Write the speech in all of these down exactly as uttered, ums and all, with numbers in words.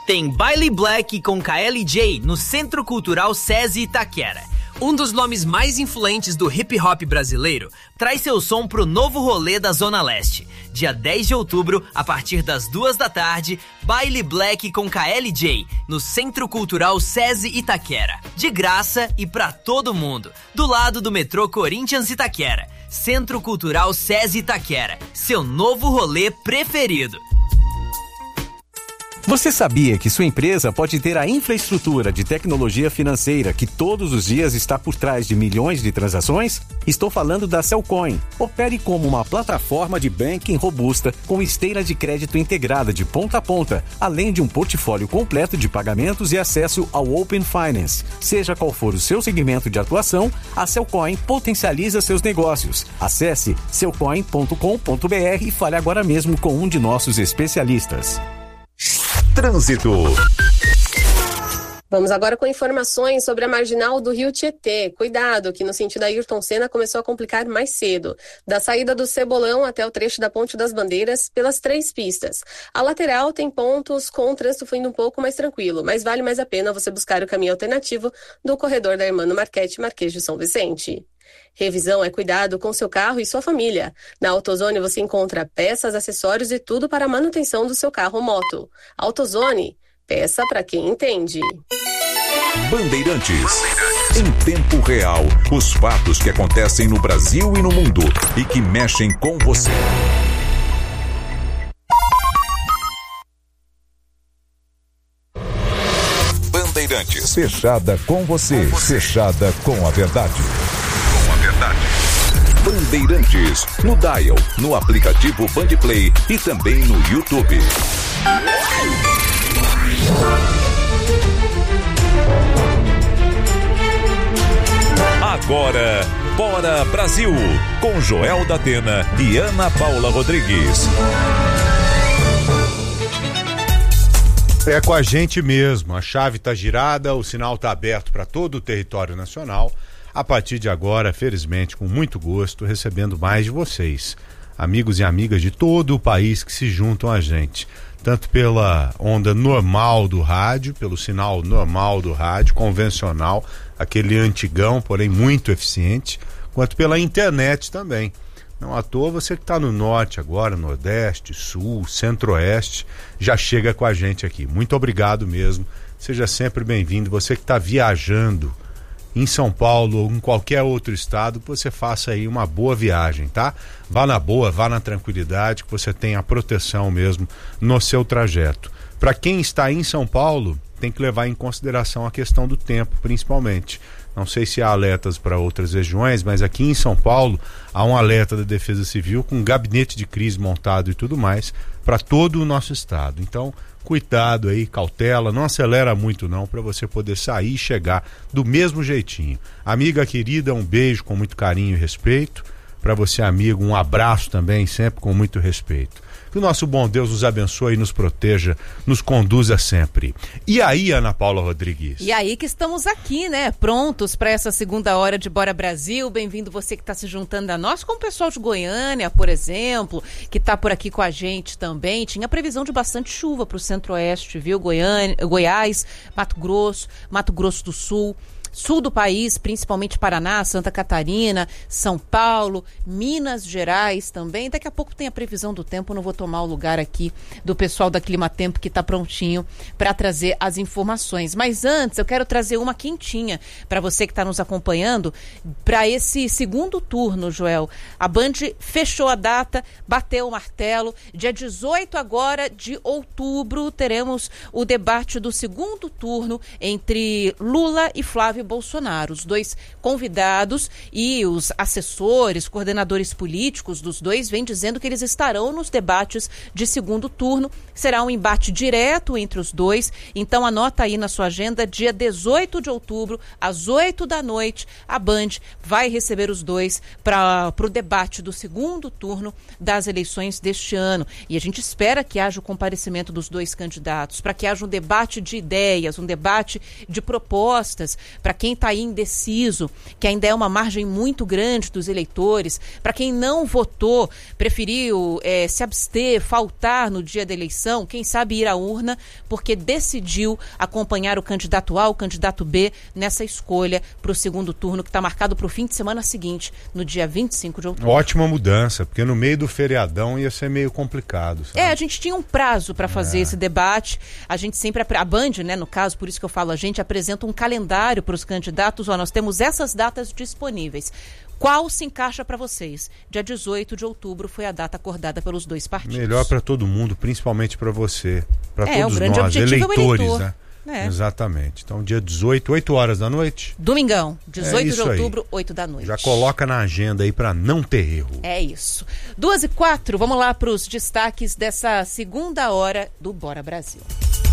Tem Baile Black com K L J no Centro Cultural SESI Itaquera. Um dos nomes mais influentes do hip hop brasileiro traz seu som pro novo rolê da Zona Leste. Dia dez de outubro, a partir das duas da tarde, Baile Black com K L J no Centro Cultural SESI Itaquera. De graça e pra todo mundo. Do lado do metrô Corinthians Itaquera. Centro Cultural SESI Itaquera. Seu novo rolê preferido. Você sabia que sua empresa pode ter a infraestrutura de tecnologia financeira que todos os dias está por trás de milhões de transações? Estou falando da Cellcoin. Opere como uma plataforma de banking robusta com esteira de crédito integrada de ponta a ponta, além de um portfólio completo de pagamentos e acesso ao Open Finance. Seja qual for o seu segmento de atuação, a Cellcoin potencializa seus negócios. Acesse cellcoin ponto com ponto b r e fale agora mesmo com um de nossos especialistas. Trânsito. Vamos agora com informações sobre a marginal do Rio Tietê. Cuidado, que no sentido Ayrton Senna começou a complicar mais cedo. Da saída do Cebolão até o trecho da Ponte das Bandeiras, pelas três pistas. A lateral tem pontos com o trânsito fluindo um pouco mais tranquilo, mas vale mais a pena você buscar o caminho alternativo do corredor da Hermano Marchetti, Marquês de São Vicente. Revisão é cuidado com seu carro e sua família. Na AutoZone você encontra peças, acessórios e tudo para a manutenção do seu carro ou moto. AutoZone, peça para quem entende. Bandeirantes. Em tempo real, os fatos que acontecem no Brasil e no mundo e que mexem com você. Bandeirantes. Fechada com você. Fechada com a verdade. Bandeirantes, no Dial, no aplicativo Bandplay e também no YouTube. Agora, Bora Brasil, com Joel da Atena e Ana Paula Rodrigues. É com a gente mesmo, a chave está girada, o sinal está aberto para todo o território nacional. A partir de agora, felizmente, com muito gosto, recebendo mais de vocês, amigos e amigas de todo o país que se juntam a gente, tanto pela onda normal do rádio, pelo sinal normal do rádio, convencional, aquele antigão, porém muito eficiente, quanto pela internet também. Não à toa, você que está no norte agora, nordeste, sul, centro-oeste, já chega com a gente aqui. Muito obrigado mesmo, seja sempre bem-vindo. Você que está viajando em São Paulo ou em qualquer outro estado, que você faça aí uma boa viagem, tá? Vá na boa, vá na tranquilidade, que você tenha a proteção mesmo no seu trajeto. Para quem está em São Paulo, tem que levar em consideração a questão do tempo, principalmente. Não sei se há alertas para outras regiões, mas aqui em São Paulo há um alerta da Defesa Civil com um gabinete de crise montado e tudo mais para todo o nosso estado. Então, cuidado aí, cautela, não acelera muito não, para você poder sair e chegar do mesmo jeitinho. Amiga querida, um beijo com muito carinho e respeito. Para você, amigo, um abraço também, sempre com muito respeito. Que o nosso bom Deus nos abençoe e nos proteja, nos conduza sempre. E aí, Ana Paula Rodrigues? E aí que estamos aqui, né? Prontos para essa segunda hora de Bora Brasil. Bem-vindo você que está se juntando a nós, com o pessoal de Goiânia, por exemplo, que está por aqui com a gente também. Tinha previsão de bastante chuva para o centro-oeste, viu? Goiânia, Goiás, Mato Grosso, Mato Grosso do Sul. Sul do país, principalmente Paraná, Santa Catarina, São Paulo, Minas Gerais também. Daqui a pouco tem a previsão do tempo, não vou tomar o lugar aqui do pessoal da Climatempo que está prontinho para trazer as informações. Mas antes, eu quero trazer uma quentinha para você que está nos acompanhando para esse segundo turno, Joel. A Band fechou a data, bateu o martelo. Dia dezoito agora de outubro, teremos o debate do segundo turno entre Lula e Flávio Bolsonaro. Os dois convidados e os assessores, coordenadores políticos dos dois vêm dizendo que eles estarão nos debates de segundo turno. Será um embate direto entre os dois, então anota aí na sua agenda, dia dezoito de outubro, às oito da noite, a Band vai receber os dois para o debate do segundo turno das eleições deste ano. E a gente espera que haja o comparecimento dos dois candidatos, para que haja um debate de ideias, um debate de propostas, para para quem está aí indeciso, que ainda é uma margem muito grande dos eleitores, para quem não votou, preferiu é, se abster, faltar no dia da eleição, quem sabe ir à urna, porque decidiu acompanhar o candidato A, o candidato B, nessa escolha para o segundo turno, que está marcado para o fim de semana seguinte, no dia vinte e cinco de outubro. Ótima mudança, porque no meio do feriadão ia ser meio complicado, sabe? É, a gente tinha um prazo para fazer é. esse debate, a gente sempre, a Band, né, no caso, por isso que eu falo, a gente apresenta um calendário para os candidatos, ó, nós temos essas datas disponíveis. Qual se encaixa para vocês? Dia dezoito de outubro foi a data acordada pelos dois partidos. Melhor para todo mundo, principalmente para você, para é, todos o grande nós, objetivo eleitores, é o eleitor. né? É. Exatamente. Então, dia dezoito, oito horas da noite. Domingão, dezoito é de outubro, aí. oito da noite. Já coloca na agenda aí para não ter erro. É isso. duas e quatro, vamos lá para os destaques dessa segunda hora do Bora Brasil.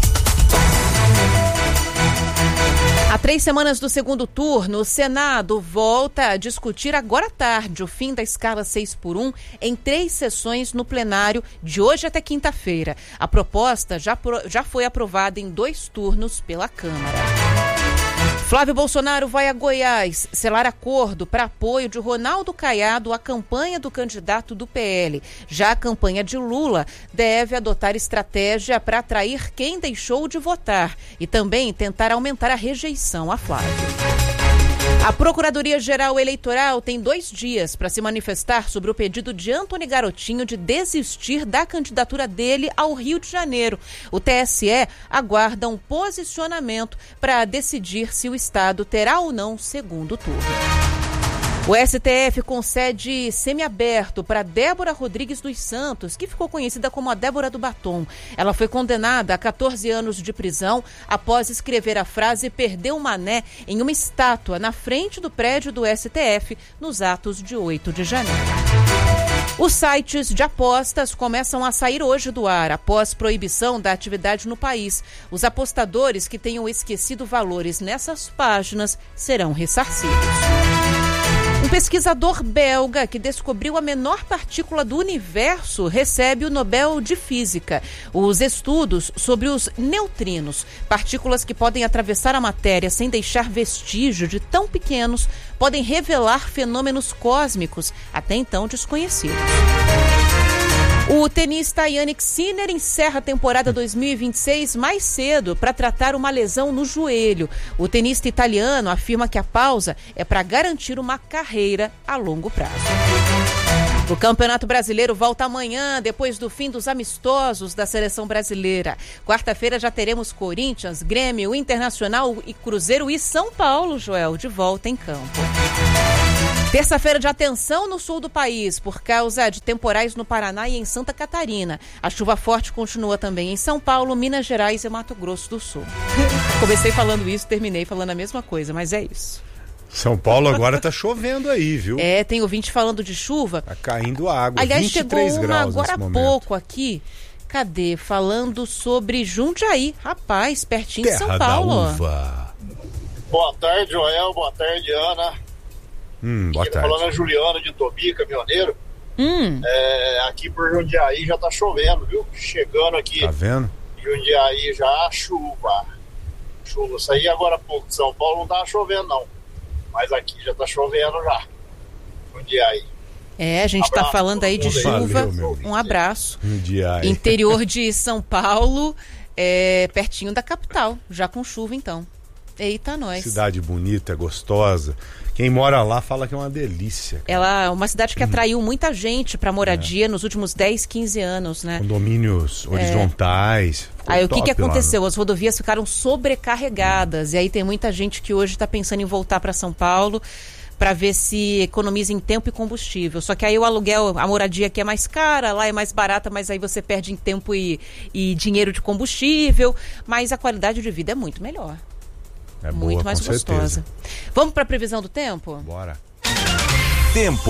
Há três semanas do segundo turno, o Senado volta a discutir agora à tarde o fim da escala seis por um em três sessões no plenário de hoje até quinta-feira. A proposta já, já foi aprovada em dois turnos pela Câmara. Flávio Bolsonaro vai a Goiás selar acordo para apoio de Ronaldo Caiado à campanha do candidato do P L. Já a campanha de Lula deve adotar estratégia para atrair quem deixou de votar e também tentar aumentar a rejeição a Flávio. A Procuradoria-Geral Eleitoral tem dois dias para se manifestar sobre o pedido de Antony Garotinho de desistir da candidatura dele ao Rio de Janeiro. O T S E aguarda um posicionamento para decidir se o Estado terá ou não segundo turno. O S T F concede semiaberto para Débora Rodrigues dos Santos, que ficou conhecida como a Débora do Batom. Ela foi condenada a catorze anos de prisão após escrever a frase "perdeu mané" em uma estátua na frente do prédio do S T F nos atos de oito de janeiro. Os sites de apostas começam a sair hoje do ar após proibição da atividade no país. Os apostadores que tenham esquecido valores nessas páginas serão ressarcidos. Um pesquisador belga que descobriu a menor partícula do universo recebe o Nobel de Física. Os estudos sobre os neutrinos, partículas que podem atravessar a matéria sem deixar vestígio de tão pequenos, podem revelar fenômenos cósmicos até então desconhecidos. O tenista Jannik Sinner encerra a temporada dois mil e vinte e seis mais cedo para tratar uma lesão no joelho. O tenista italiano afirma que a pausa é para garantir uma carreira a longo prazo. O Campeonato Brasileiro volta amanhã, depois do fim dos amistosos da seleção brasileira. Quarta-feira já teremos Corinthians, Grêmio, Internacional e Cruzeiro e São Paulo, Joel, de volta em campo. Terça-feira de atenção no sul do país, por causa de temporais no Paraná e em Santa Catarina. A chuva forte continua também em São Paulo, Minas Gerais e Mato Grosso do Sul. Comecei falando isso, terminei falando a mesma coisa, mas é isso. São Paulo agora tá chovendo aí, viu? É, tem ouvinte falando de chuva. Tá caindo água, aliás, vinte e três chegou uma graus agora há nesse momento. pouco aqui. Cadê? Falando sobre Jundiaí. Rapaz, pertinho Terra de São Paulo. Da uva. Boa tarde, Joel. Boa tarde, Ana. Hum, boa tarde. Falando a Juliana de Tobi, caminhoneiro. Hum. É, aqui por Jundiaí já tá chovendo, viu? Chegando aqui. Tá vendo? Jundiaí já chuva. Chuva. Saí agora há pouco de São Paulo, não tá chovendo não. Mas aqui já tá chovendo já. Jundiaí. É, a gente está falando aí de chuva. Valeu, um abraço. Jundiaí. Interior de São Paulo, é, pertinho da capital, já com chuva então. Eita, nós. Cidade bonita, gostosa. Quem mora lá fala que é uma delícia. Cara. Ela é uma cidade que atraiu muita gente para moradia é. nos últimos dez, quinze anos, né? Condomínios horizontais. É. Aí o que, que aconteceu? Lá, As rodovias ficaram sobrecarregadas. Hum. E aí tem muita gente que hoje está pensando em voltar para São Paulo para ver se economiza em tempo e combustível. Só que aí o aluguel, a moradia aqui é mais cara, lá é mais barata, mas aí você perde em tempo e, e dinheiro de combustível. Mas a qualidade de vida é muito melhor. É muito boa, mais com gostosa. certeza. Vamos para a previsão do tempo? Bora. Tempo.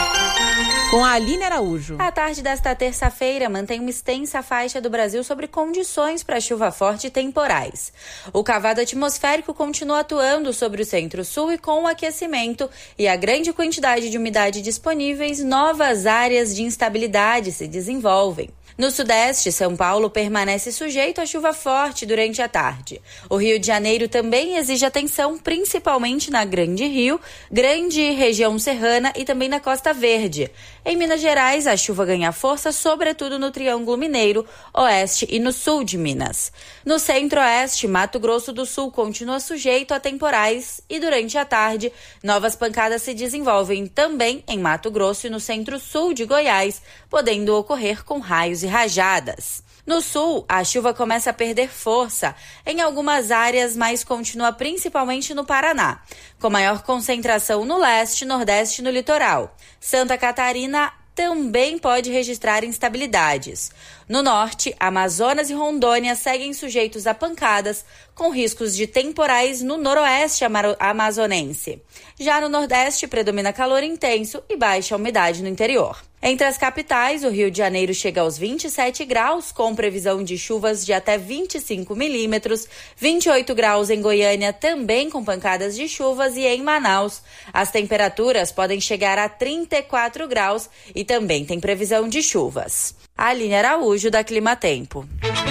Com a Aline Araújo. A tarde desta terça-feira mantém uma extensa faixa do Brasil sobre condições para chuva forte e temporais. O cavado atmosférico continua atuando sobre o centro-sul e com o aquecimento e a grande quantidade de umidade disponíveis, novas áreas de instabilidade se desenvolvem. No Sudeste, São Paulo permanece sujeito a chuva forte durante a tarde. O Rio de Janeiro também exige atenção, principalmente na Grande Rio, Grande Região Serrana e também na Costa Verde. Em Minas Gerais, a chuva ganha força, sobretudo no Triângulo Mineiro, Oeste e no Sul de Minas. No Centro-Oeste, Mato Grosso do Sul continua sujeito a temporais e durante a tarde, novas pancadas se desenvolvem também em Mato Grosso e no Centro-Sul de Goiás, podendo ocorrer com raios e rajadas. No sul, a chuva começa a perder força em algumas áreas, mas continua principalmente no Paraná, com maior concentração no leste, nordeste e no litoral. Santa Catarina também pode registrar instabilidades. No norte, Amazonas e Rondônia seguem sujeitos a pancadas, com riscos de temporais no noroeste amazonense. Já no nordeste, predomina calor intenso e baixa umidade no interior. Entre as capitais, o Rio de Janeiro chega aos vinte e sete graus, com previsão de chuvas de até vinte e cinco milímetros, vinte e oito graus em Goiânia, também com pancadas de chuvas, e em Manaus, as temperaturas podem chegar a trinta e quatro graus e também tem previsão de chuvas. Aline Araújo, da Climatempo.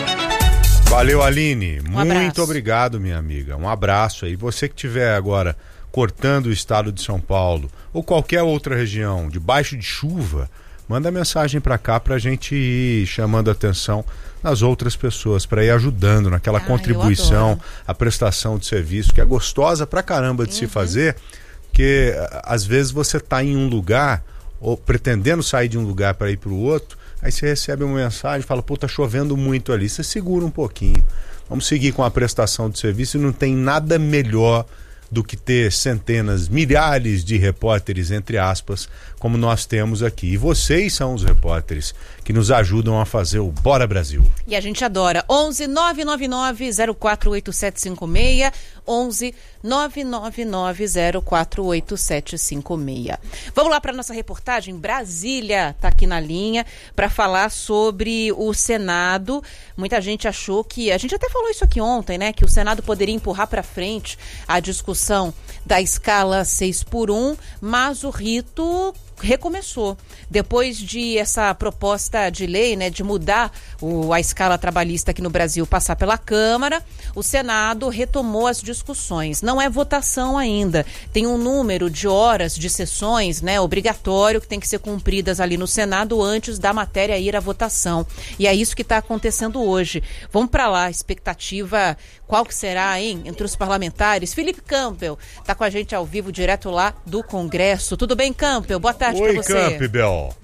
Valeu, Aline. Um Muito abraço. obrigado, minha amiga. Um abraço aí. Você que estiver agora cortando o estado de São Paulo ou qualquer outra região debaixo de chuva, manda mensagem para cá pra gente ir chamando atenção nas outras pessoas, para ir ajudando naquela Ah, contribuição, a prestação de serviço, que é gostosa pra caramba de Uhum. se fazer, porque às vezes você tá em um lugar, ou pretendendo sair de um lugar para ir pro outro, aí você recebe uma mensagem e fala, pô, tá chovendo muito ali, você segura um pouquinho, vamos seguir com a prestação de serviço, e não tem nada melhor do que ter centenas, milhares de repórteres, entre aspas, como nós temos aqui. E vocês são os repórteres que nos ajudam a fazer o Bora Brasil. E a gente adora. onze nove nove nove zero quatro oito sete cinco seis, onze nove nove nove zero quatro oito sete cinco seis. Vamos lá para nossa reportagem. Brasília está aqui na linha para falar sobre o Senado. Muita gente achou que, a gente até falou isso aqui ontem, né, que o Senado poderia empurrar para frente a discussão da escala seis por um, mas o rito recomeçou. Depois de essa proposta de lei, né, de mudar o, a escala trabalhista aqui no Brasil passar pela Câmara, o Senado retomou as discussões. Não é votação ainda. Tem um número de horas de sessões, né, obrigatório, que tem que ser cumpridas ali no Senado antes da matéria ir à votação. E é isso que está acontecendo hoje. Vamos para lá. Expectativa, qual que será, hein, entre os parlamentares? Felipe Campbell está com a gente ao vivo, direto lá do Congresso. Tudo bem, Campbell? Boa tarde para Oi, você. Campbell.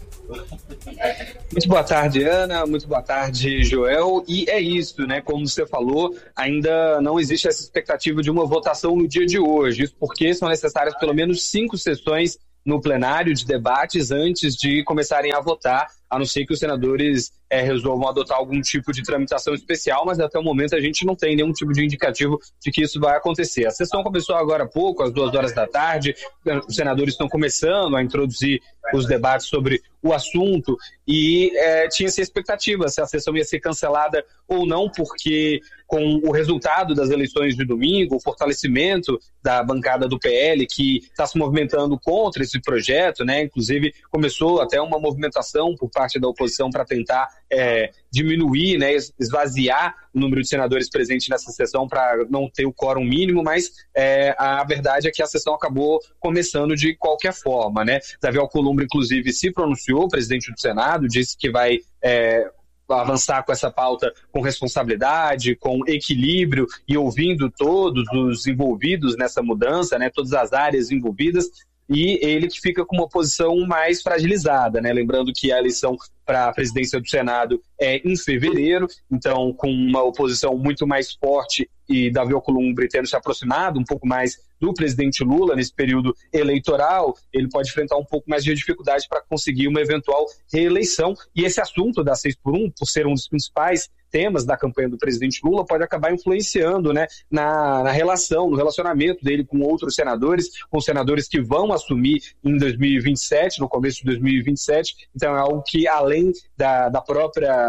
Muito boa tarde, Ana. Muito boa tarde, Joel. E é isso, né? Como você falou, ainda não existe essa expectativa de uma votação no dia de hoje. Isso porque são necessárias pelo menos cinco sessões no plenário de debates antes de começarem a votar, a não ser que os senadores é, resolvam adotar algum tipo de tramitação especial, mas até o momento a gente não tem nenhum tipo de indicativo de que isso vai acontecer. A sessão começou agora há pouco, às duas horas da tarde, os senadores estão começando a introduzir os debates sobre o assunto e é, tinha-se a expectativa se a sessão ia ser cancelada ou não, porque com o resultado das eleições de domingo, o fortalecimento da bancada do P L, que está se movimentando contra esse projeto, né? Inclusive começou até uma movimentação por parte da oposição para tentar é, diminuir, né, esvaziar o número de senadores presentes nessa sessão para não ter o quórum mínimo, mas é, a verdade é que a sessão acabou começando de qualquer forma, né? Davi Alcolumbre, inclusive, se pronunciou, o presidente do Senado, disse que vai é, avançar com essa pauta com responsabilidade, com equilíbrio e ouvindo todos os envolvidos nessa mudança, né, todas as áreas envolvidas, e ele que fica com uma posição mais fragilizada, né? Lembrando que a eleição para a presidência do Senado é em fevereiro, então com uma oposição muito mais forte e Davi Alcolumbre tendo se aproximado um pouco mais do presidente Lula nesse período eleitoral, ele pode enfrentar um pouco mais de dificuldade para conseguir uma eventual reeleição. E esse assunto da seis por um, por ser um dos principais temas da campanha do presidente Lula, pode acabar influenciando, né, na, na relação, no relacionamento dele com outros senadores, com senadores que vão assumir em dois mil e vinte e sete, no começo de dois mil e vinte e sete. Então é algo que, além da, da própria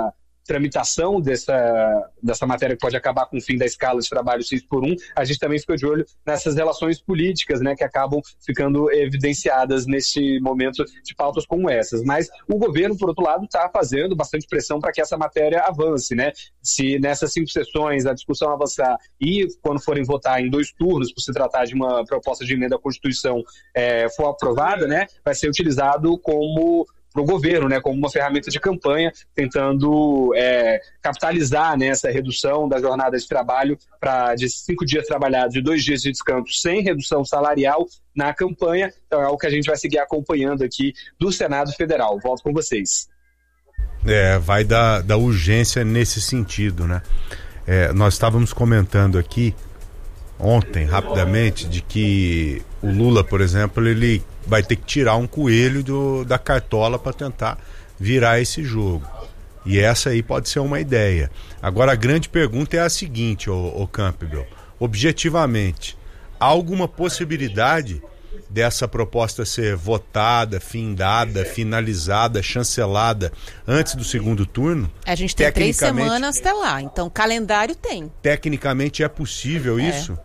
tramitação dessa, dessa matéria que pode acabar com o fim da escala de trabalho seis por um, a gente também fica de olho nessas relações políticas, né, que acabam ficando evidenciadas nesse momento de pautas como essas. Mas o governo, por outro lado, está fazendo bastante pressão para que essa matéria avance, né? Se nessas cinco sessões a discussão avançar e quando forem votar em dois turnos, por se tratar de uma proposta de emenda à Constituição, é, for aprovada, né, vai ser utilizado como para o governo, né, como uma ferramenta de campanha, tentando é, capitalizar, né, essa redução da jornada de trabalho para de cinco dias trabalhados e dois dias de descanso sem redução salarial na campanha. Então é algo que a gente vai seguir acompanhando aqui do Senado Federal. Volto com vocês. É, vai da, da urgência nesse sentido, né? É, nós estávamos comentando aqui ontem, rapidamente, de que o Lula, por exemplo, ele vai ter que tirar um coelho do, da cartola para tentar virar esse jogo. E essa aí pode ser uma ideia. Agora, a grande pergunta é a seguinte, ô, ô Campbell. Objetivamente, há alguma possibilidade dessa proposta ser votada, findada, finalizada, chancelada antes do segundo turno? A gente tem três semanas até lá, então calendário tem. Tecnicamente é possível é. isso?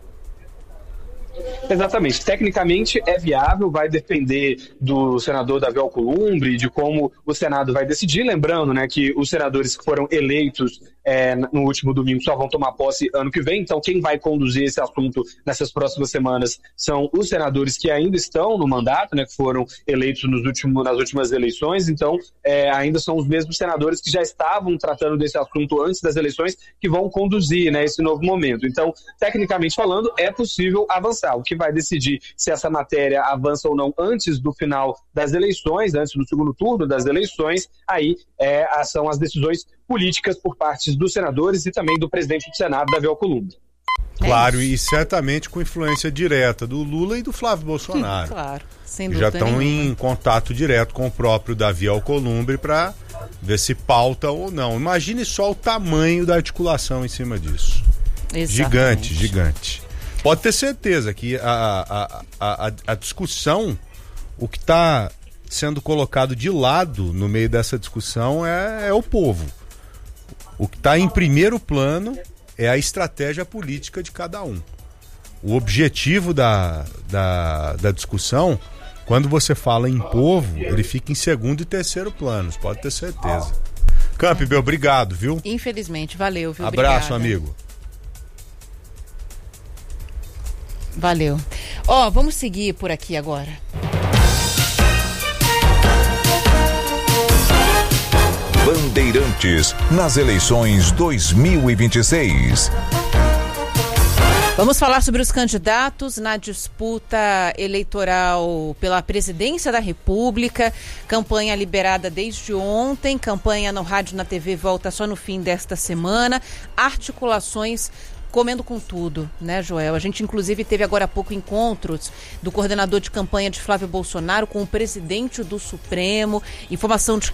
Exatamente. Tecnicamente é viável, vai depender do senador Davi Alcolumbre, de como o Senado vai decidir. Lembrando, né, que os senadores que foram eleitos é, no último domingo só vão tomar posse ano que vem. Então, quem vai conduzir esse assunto nessas próximas semanas são os senadores que ainda estão no mandato, né, que foram eleitos nos últimos, nas últimas eleições. Então, é, ainda são os mesmos senadores que já estavam tratando desse assunto antes das eleições que vão conduzir, né, esse novo momento. Então, tecnicamente falando, é possível avançar. O que vai decidir se essa matéria avança ou não antes do final das eleições, antes do segundo turno das eleições, aí é, são as decisões políticas por parte dos senadores e também do presidente do Senado, Davi Alcolumbre. Claro, e certamente com influência direta do Lula e do Flávio Bolsonaro. Claro, sem que dúvida já estão nenhuma. em contato direto com o próprio Davi Alcolumbre para ver se pauta ou não. Imagine só o tamanho da articulação em cima disso. Exatamente. Gigante, gigante. Pode ter certeza que a, a, a, a, a discussão, o que está sendo colocado de lado no meio dessa discussão é, é o povo. O que está em primeiro plano é a estratégia política de cada um. O objetivo da, da, da discussão, quando você fala em povo, ele fica em segundo e terceiro planos, pode ter certeza. Campbell, obrigado, viu? Infelizmente, valeu, viu? Abraço, Obrigada. amigo. Valeu. Ó, vamos seguir por aqui agora. Bandeirantes nas eleições dois mil e vinte e seis. Vamos falar sobre os candidatos na disputa eleitoral pela presidência da República. Campanha liberada desde ontem. Campanha no rádio e na T V volta só no fim desta semana. Articulações comendo com tudo, né, Joel? A gente, inclusive, teve agora há pouco encontros do coordenador de campanha de Flávio Bolsonaro com o presidente do Supremo. Informação de